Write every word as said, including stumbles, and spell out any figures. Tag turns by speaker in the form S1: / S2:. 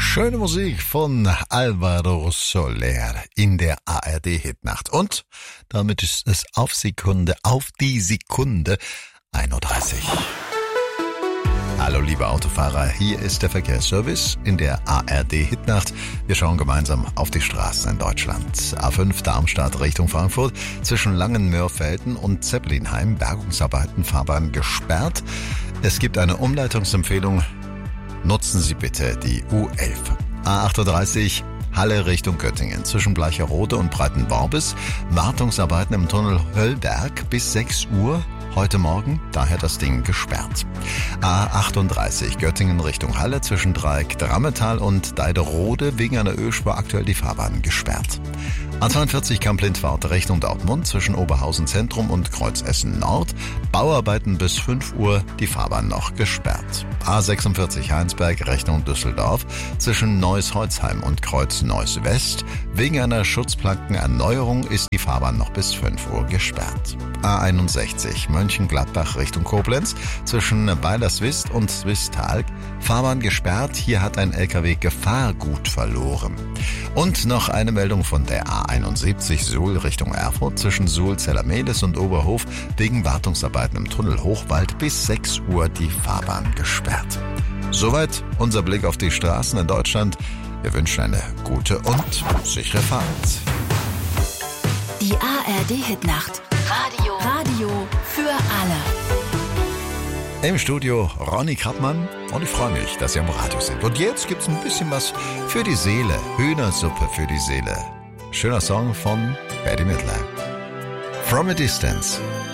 S1: Schöne Musik von Alvaro Soler in der A R D-Hitnacht. Und damit ist es auf Sekunde, auf die Sekunde ein Uhr dreißig. Hallo liebe Autofahrer, hier ist der Verkehrsservice in der A R D-Hitnacht. Wir schauen gemeinsam auf die Straßen in Deutschland. A fünf Darmstadt Richtung Frankfurt, zwischen Langenmörfelden und Zeppelinheim, Bergungsarbeiten, Fahrbahn gesperrt. Es gibt eine Umleitungsempfehlung. Nutzen Sie bitte die U elf. A achtunddreißig Halle Richtung Göttingen, zwischen Bleicherode und Breitenworbis. Wartungsarbeiten im Tunnel Höllberg bis sechs Uhr. Heute Morgen, daher das Ding gesperrt. A achtunddreißig Göttingen Richtung Halle, zwischen Dreieck Drammetal und Deiderode, wegen einer Ölspur aktuell die Fahrbahn gesperrt. A zweiundvierzig Kamp-Lindwart Richtung Dortmund, zwischen Oberhausen Zentrum und Kreuzessen Nord. Bauarbeiten bis fünf Uhr, die Fahrbahn noch gesperrt. A sechsundvierzig Heinsberg Richtung Düsseldorf, zwischen Neuss-Holzheim und Kreuz-Neuss West. Wegen einer Schutzplankenerneuerung ist die Fahrbahn noch bis fünf Uhr gesperrt. A einundsechzig Mönchengladbach Richtung Koblenz, zwischen Weilerswist und Swistalk. Fahrbahn gesperrt, hier hat ein L K W Gefahrgut verloren. Und noch eine Meldung von der A einundsiebzig Suhl Richtung Erfurt, zwischen Suhl-Zellermelis und Oberhof, wegen Wartungsarbeiten im Tunnel Hochwald bis sechs Uhr die Fahrbahn gesperrt. Soweit unser Blick auf die Straßen in Deutschland. Wir wünschen eine gute und sichere Fahrt.
S2: Die A R D-Hitnacht. Radio. Radio für alle.
S1: Im Studio Ronny Krappmann und ich freue mich, dass Sie am Radio sind. Und jetzt gibt's ein bisschen was für die Seele. Hühnersuppe für die Seele. Schöner Song von Bette Midler. From a Distance.